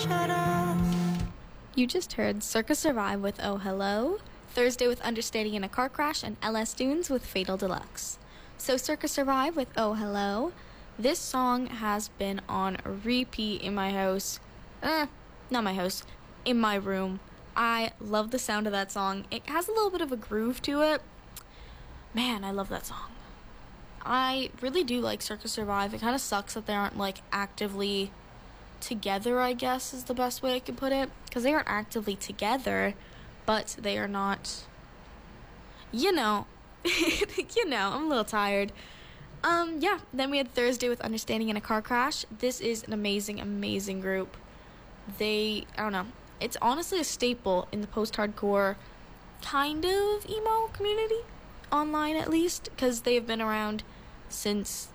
shut off. You just heard Circa Survive with Oh Hello, Thursday with Understanding in a Car Crash, and LS Dunes with Fatal Deluxe. So Circa Survive with Oh Hello. This song has been on repeat in my house. Not my house. In my room. I love the sound of that song. It has a little bit of a groove to it. Man, I love that song. I really do like Circa Survive. It kind of sucks that they aren't, like, actively together, I guess, is the best way I can put it. Because they aren't actively together, but they are not, I'm a little tired. Then we had Thursday with Understanding in a Car Crash. This is an amazing, amazing group. It's honestly a staple in the post-hardcore kind of emo community, online at least, because they have been around since,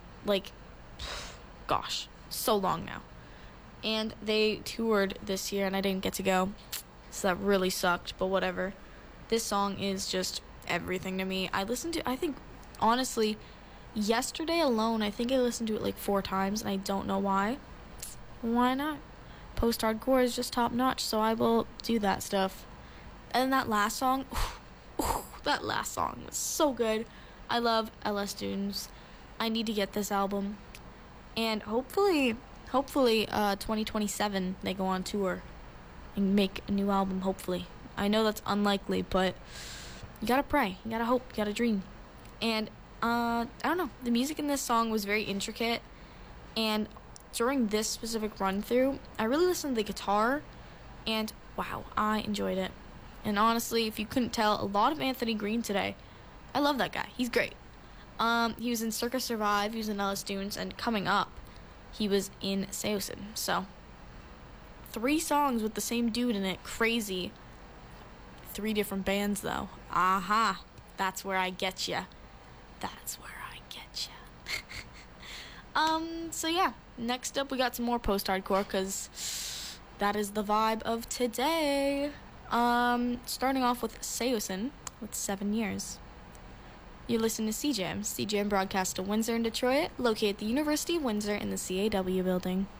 so long now. And they toured this year, and I didn't get to go, so that really sucked, but whatever. This song is just everything to me. I think, honestly, yesterday alone, I think I listened to it 4 times, and I don't know why. Why not? Post-hardcore is just top-notch, so I will do that stuff. And that last song, that last song was so good. I love LS Dunes. I need to get this album. And hopefully, 2027, they go on tour and make a new album, hopefully. I know that's unlikely, but you gotta pray, you gotta hope, you gotta dream. And, I don't know, the music in this song was very intricate, and during this specific run-through, I really listened to the guitar, and wow, I enjoyed it. And honestly, if you couldn't tell, a lot of Anthony Green today. I love that guy. He's great. He was in Circa Survive, he was in LS Dunes, and coming up, he was in Saosin. So, 3 songs with the same dude in it. Crazy. 3 different bands, though. Aha. That's where I get ya. That's where I get ya. Next up, we got some more post-hardcore, because that is the vibe of today. Starting off with Saosin with 7 Years. You're listening to CJAM. CJAM broadcasts to Windsor and Detroit, located at the University of Windsor in the CAW building.